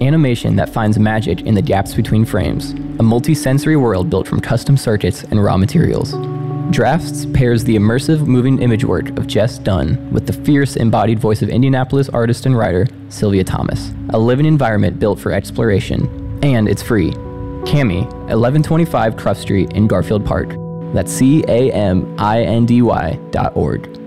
animation that finds magic in the gaps between frames, a multi-sensory world built from custom circuits and raw materials. Drafts pairs the immersive moving image work of Jess Dunn with the fierce embodied voice of Indianapolis artist and writer Sylvia Thomas, a living environment built for exploration, and it's free. Cami, 1125 Cruft Street in Garfield Park. That's CAMINDY.org.